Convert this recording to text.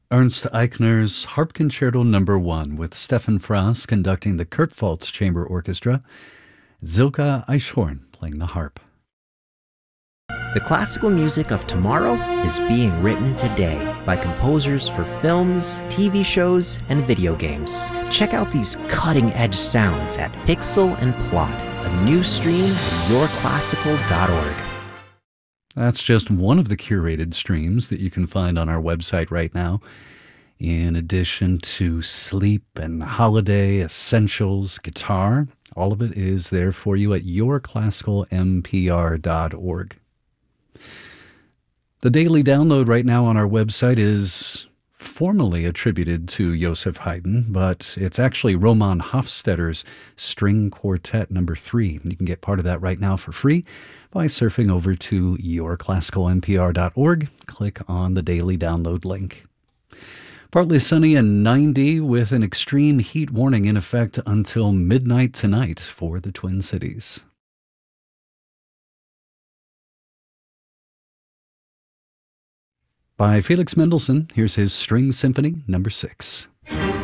Ernst Eichner's Harp Concerto Number 1 with Stefan Frass conducting the Kurpfalz Chamber Orchestra, Zilka Eichhorn playing the harp. The classical music of tomorrow is being written today by composers for films, TV shows, and video games. Check out these cutting-edge sounds at Pixel and Plot, a new stream at yourclassical.org. That's just one of the curated streams that you can find on our website right now. In addition to sleep and holiday essentials, guitar, all of it is there for you at yourclassicalmpr.org. The daily download right now on our website is formally attributed to Joseph Haydn, but it's actually Roman Hofstadter's String Quartet Number 3. You can get part of that right now for free by surfing over to yourclassicalmpr.org. Click on the daily download link. Partly sunny and 90 with an extreme heat warning in effect until midnight tonight for the Twin Cities. By Felix Mendelssohn, here's his String Symphony Number 6.